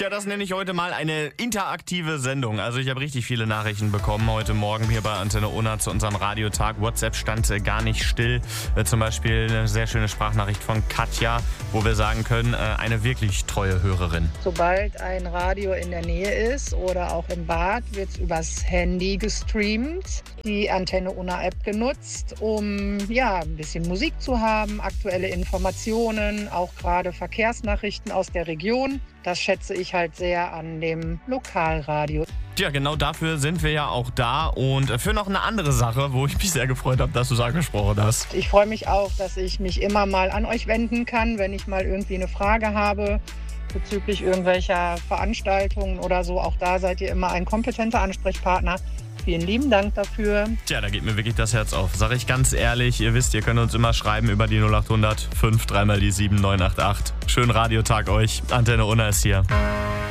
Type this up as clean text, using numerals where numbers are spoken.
Tja, das nenne ich heute mal eine interaktive Sendung. Also ich habe richtig viele Nachrichten bekommen heute Morgen hier bei Antenne Unna zu unserem Radiotag. WhatsApp stand gar nicht still. Zum Beispiel eine sehr schöne Sprachnachricht von Katja, wo wir sagen können, eine wirklich treue Hörerin. Sobald ein Radio in der Nähe ist oder auch im Bad, wird es übers Handy gestreamt. Die Antenne Unna App genutzt, um ein bisschen Musik zu haben, aktuelle Informationen, auch gerade Verkehrsnachrichten aus der Region. Das schätze ich halt sehr an dem Lokalradio. Tja, genau dafür sind wir ja auch da und für noch eine andere Sache, wo ich mich sehr gefreut habe, dass du es angesprochen hast. Ich freue mich auch, dass ich mich immer mal an euch wenden kann, wenn ich mal irgendwie eine Frage habe bezüglich irgendwelcher Veranstaltungen oder so. Auch da seid ihr immer ein kompetenter Ansprechpartner. Vielen lieben Dank dafür. Tja, da geht mir wirklich das Herz auf. Sag ich ganz ehrlich, ihr wisst, ihr könnt uns immer schreiben über die 0800 5 3 mal die 7 988. Schönen Radiotag euch. Antenne Unna ist hier.